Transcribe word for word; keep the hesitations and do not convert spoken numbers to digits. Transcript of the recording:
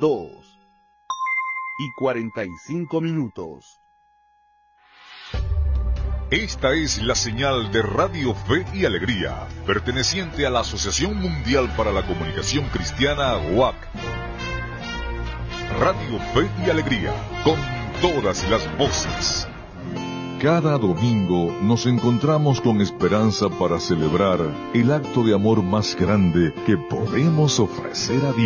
dos y cuarenta y cinco minutos. Esta es la señal de Radio Fe y Alegría, perteneciente a la Asociación Mundial para la Comunicación Cristiana, U A C. Radio Fe y Alegría, con todas las voces. Cada domingo nos encontramos con esperanza para celebrar el acto de amor más grande que podemos ofrecer a Dios.